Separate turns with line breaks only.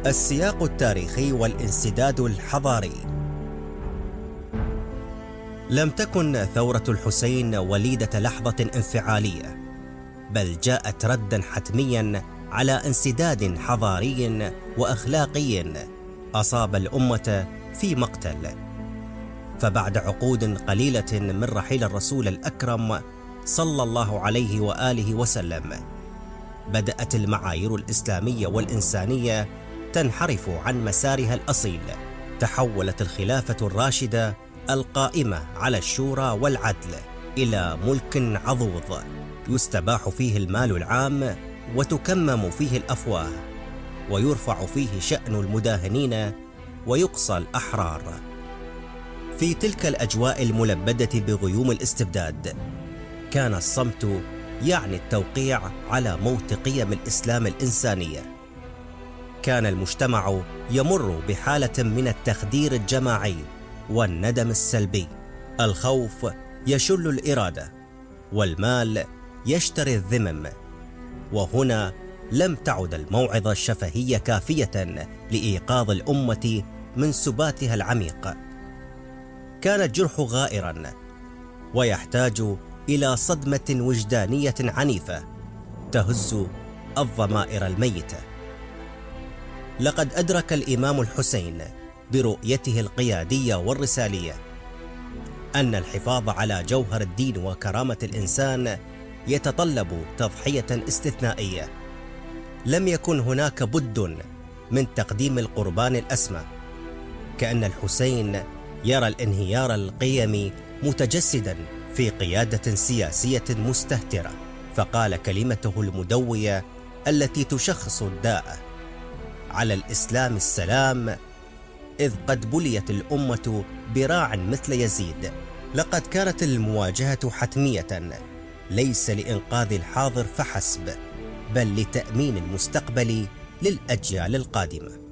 السياق التاريخي والانسداد الحضاري. لم تكن ثورة الحسين وليدة لحظة انفعالية، بل جاءت ردا حتميا على انسداد حضاري وأخلاقي أصاب الأمة في مقتل. فبعد عقود قليلة من رحيل الرسول الأكرم صلى الله عليه وآله وسلم، بدأت المعايير الإسلامية والإنسانية تنحرف عن مسارها الأصيل. تحولت الخلافة الراشدة القائمة على الشورى والعدل إلى ملك عضوض يستباح فيه المال العام وتكمم فيه الأفواه، ويرفع فيه شأن المداهنين ويقصى الأحرار. في تلك الأجواء الملبدة بغيوم الاستبداد، كان الصمت يعني التوقيع على موت قيم الإسلام الإنسانية. كان المجتمع يمر بحالة من التخدير الجماعي والندم السلبي. الخوف يشل الإرادة، والمال يشتري الذمم. وهنا لم تعد الموعظة الشفهية كافية لإيقاظ الأمة من سباتها العميق. كان الجرح غائرا، ويحتاج إلى صدمة وجدانية عنيفة تهز الضمائر الميتة. لقد أدرك الإمام الحسين برؤيته القيادية والرسالية أن الحفاظ على جوهر الدين وكرامة الإنسان يتطلب تضحية استثنائية. لم يكن هناك بد من تقديم القربان الأسمى. كأن الحسين يرى الانهيار القيمي متجسدا في قيادة سياسية مستهترة، فقال كلمته المدوية التي تشخص الداء: على الإسلام السلام، إذ قد بليت الأمة براع مثل يزيد. لقد كانت المواجهة حتمية، ليس لإنقاذ الحاضر فحسب، بل لتأمين المستقبل للأجيال القادمة.